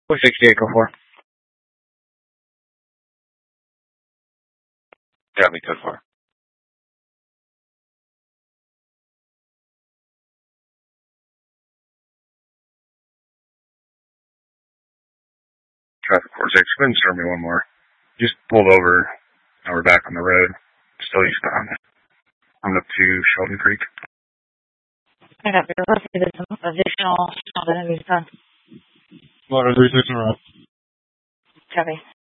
468, go for. Copy, code 4. Traffic 46, go ahead and start me one more. Just pulled over. Now we're back on the road. Still eastbound. I'm up to Sheldon Creek. I got there's some additional that he's done. Water 36 in a row. Copy.